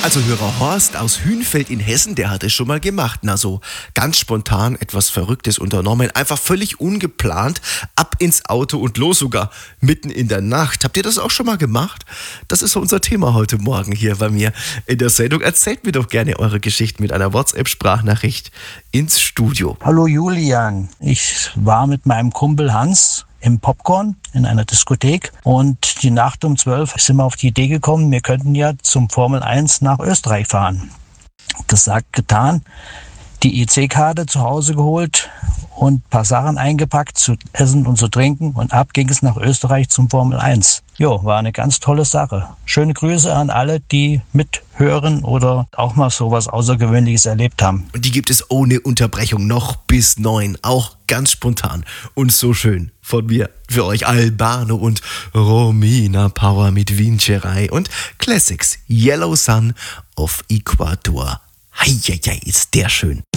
Also Hörer Horst aus Hünfeld in Hessen, der hat es schon mal gemacht. Na so, ganz spontan etwas Verrücktes unternommen, einfach völlig ungeplant, ab ins Auto und los sogar, mitten in der Nacht. Habt ihr das auch schon mal gemacht? Das ist so unser Thema heute Morgen hier bei mir in der Sendung. Erzählt mir doch gerne eure Geschichten mit einer WhatsApp-Sprachnachricht ins Studio. Hallo Julian, ich war mit meinem Kumpel Hans im Popcorn in einer Diskothek und die Nacht um 12 sind wir auf die Idee gekommen, wir könnten ja zum Formel 1 nach Österreich fahren. Gesagt, getan, die EC-Karte zu Hause geholt und ein paar Sachen eingepackt zu essen und zu trinken und ab ging es nach Österreich zum Formel 1. Jo, war eine ganz tolle Sache. Schöne Grüße an alle, die mithören oder auch mal sowas Außergewöhnliches erlebt haben. Und die gibt es ohne Unterbrechung noch bis 9, auch ganz spontan und so schön von mir für euch Albano und Romina Power mit Vincerei und Classics Yellow Sun of Ecuador. Heieiei, ist der schön.